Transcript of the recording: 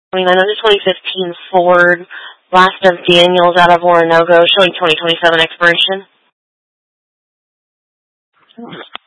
I know the 2015 Ford, last of Daniels out of Orinoco, showing 2027 expiration.